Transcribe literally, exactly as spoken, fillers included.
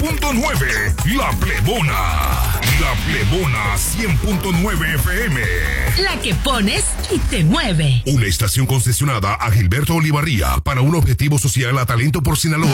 punto nueve. La Plebona. La Plebona cien punto nueve F M. La que pones y te mueve. Una estación concesionada a Gilberto Olivarría para un objetivo social a Talento por Sinaloa.